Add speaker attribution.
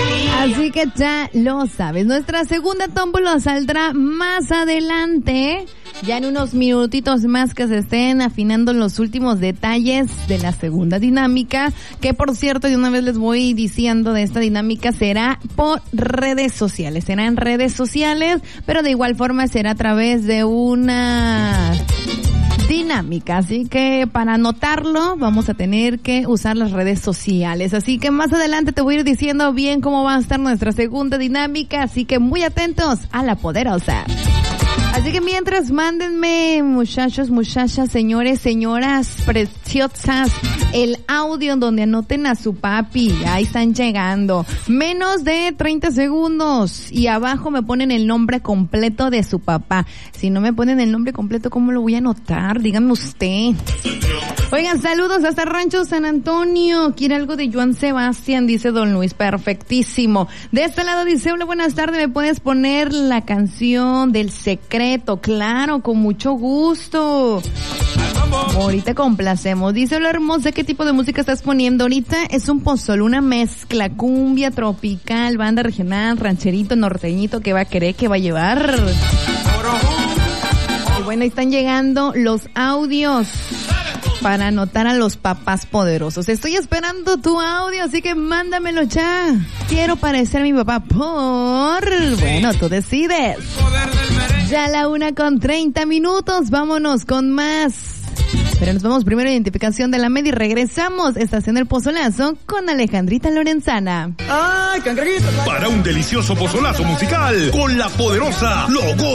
Speaker 1: Así que ya lo sabes. Nuestra segunda tómbola saldrá más adelante. Ya en unos minutitos más que se estén afinando los últimos detalles de la segunda dinámica, que por cierto, de una vez les voy diciendo de esta dinámica, será por redes sociales. Será en redes sociales, pero de igual forma será a través de una dinámica, así que para anotarlo vamos a tener que usar las redes sociales, así que más adelante te voy a ir diciendo bien cómo va a estar nuestra segunda dinámica, así que muy atentos a La Poderosa. Así que mientras, mándenme, muchachos, muchachas, señores, señoras preciosas, el audio en donde anoten a su papi. Ahí están llegando. Menos de 30 segundos. Y abajo me ponen el nombre completo de su papá. Si no me ponen el nombre completo, ¿cómo lo voy a anotar? Díganme usted. Oigan, saludos hasta Rancho San Antonio. Quiere algo de Joan Sebastián, dice Don Luis. Perfectísimo. De este lado dice, hola, buenas tardes, ¿me puedes poner la canción del secreto? Claro, con mucho gusto. Ahorita complacemos. Dice, hola hermosa, ¿qué tipo de música estás poniendo? Ahorita es un pozol, una mezcla, cumbia, tropical, banda regional, rancherito, norteñito, ¿qué va a querer, qué va a llevar? Y bueno, ahí están llegando los audios para anotar a los papás poderosos. Estoy esperando tu audio, así que mándamelo ya. Quiero parecer mi papá bueno, tú decides. Ya la 1:30, vámonos con más. Pero nos vamos primero a identificación de la media y regresamos. Estación El Pozolazo con Alejandrita Lorenzana.
Speaker 2: ¡Ay, cangrejito! Para un delicioso pozolazo musical con La Poderosa, lo